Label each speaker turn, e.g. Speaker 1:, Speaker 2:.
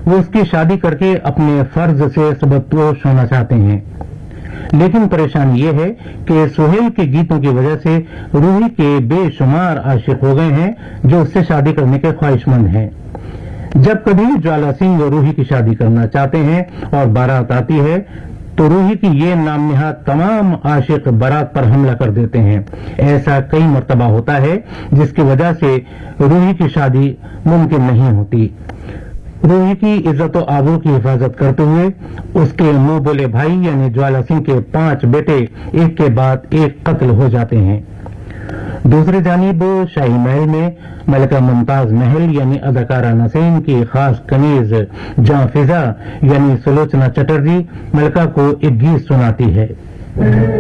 Speaker 1: वो उसकी शादी करके अपने फर्ज से सबकदोश होना चाहते हैं। लेकिन परेशानी ये है कि सुहेल के गीतों की वजह से रूही के बेशुमार आशिक हो गए हैं जो उससे शादी करने के ख्वाहिशमंद हैं। जब कभी ज्वाला सिंह रूही की शादी करना चाहते हैं और बारात आती है तो रूही की ये नाम निहाद तमाम आशिक बारात पर हमला कर देते हैं। ऐसा कई मर्तबा होता है जिसकी वजह से रूही की शादी मुमकिन नहीं होती। रूही की इज्जत और आबरू की हिफाजत करते हुए उसके मुंह बोले भाई यानी ज्वाला सिंह के 5 बेटे एक के बाद एक कत्ल हो जाते हैं। दूसरी जानिब शाही महल में मलिका मुमताज महल यानी अदाकारा नसीम की खास कनीज जां फिजा यानी सुलोचना चटर्जी मलिका को एक गीत सुनाती है।